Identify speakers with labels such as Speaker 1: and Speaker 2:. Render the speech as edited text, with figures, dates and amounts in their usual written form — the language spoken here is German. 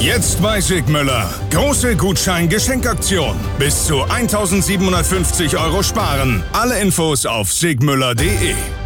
Speaker 1: Jetzt bei Sigmüller. Große Gutschein-Geschenkaktion. Bis zu 1.750 € sparen. Alle Infos auf sigmüller.de.